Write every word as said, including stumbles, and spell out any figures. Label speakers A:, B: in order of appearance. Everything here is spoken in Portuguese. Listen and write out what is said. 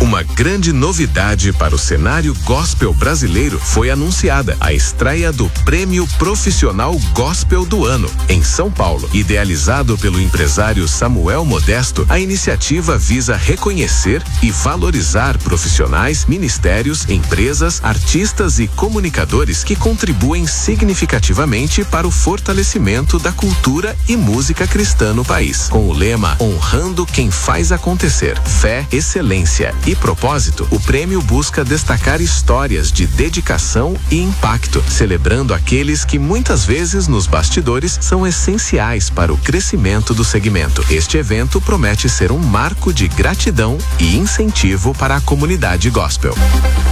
A: Uma grande novidade para o cenário gospel brasileiro foi anunciada: a estreia do Prêmio Profissional Gospel do Ano, em São Paulo. Idealizado pelo empresário Samuel Modesto, a iniciativa visa reconhecer e valorizar profissionais, ministérios, empresas, artistas e comunicadores que contribuem significativamente para o fortalecimento da cultura e música cristã no país. Com o lema Honrando quem faz acontecer, fé, excelência e propósito, o prêmio busca destacar histórias de dedicação e impacto, celebrando aqueles que muitas vezes nos bastidores são essenciais para o crescimento do segmento. Este evento promete ser um marco de gratidão e incentivo para a comunidade gospel.